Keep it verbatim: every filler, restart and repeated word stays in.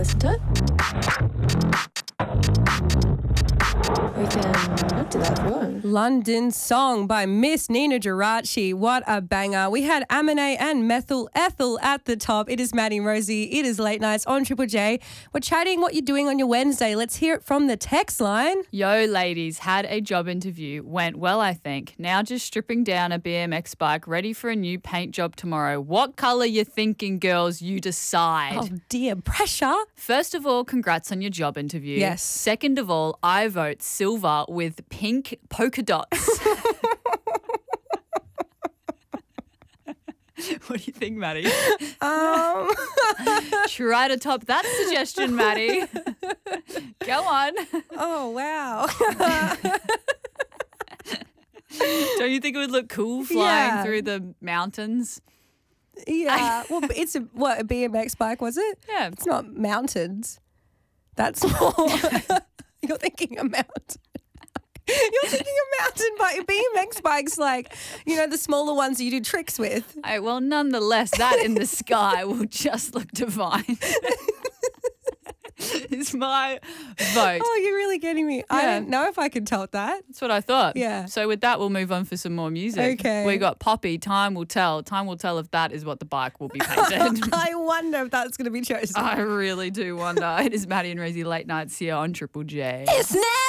Listen to it. We can do that if you want. London Song by Miss Nina Geraci. What a banger. We had Aminé and Methyl Ethel at the top. It is Maddie and Rosie. It is Late Nights on Triple J. We're chatting what you're doing on your Wednesday. Let's hear it from the text line. Yo, ladies, had a job interview. Went well, I think. Now just stripping down a B M X bike, ready for a new paint job tomorrow. What colour you thinking, girls? You decide. Oh, dear. Pressure. First of all, congrats on your job interview. Yes. Second of all, I vote silver with pink polka dots. What do you think, Maddie? Um. Try to top that suggestion, Maddie. Go on. Oh, wow. Don't you think it would look cool flying Yeah. through the mountains? Yeah. Well, it's a, what, a B M X bike, was it? Yeah. It's not mountains. That's more. You're thinking a mountain. You're thinking a mountain bike. B M X bikes, like, you know, the smaller ones you do tricks with. I, well, nonetheless, that in the sky will just look divine. It's my vote. Oh, you're really getting me. I Yeah. don't know if I could tote that. That's what I thought. Yeah. So with that, we'll move on for some more music. Okay. We got Poppy, Time Will Tell. Time will tell if that is what the bike will be painted. I wonder if that's going to be chosen. I really do wonder. It is Maddie and Rosie Late Nights here on Triple J. It's now.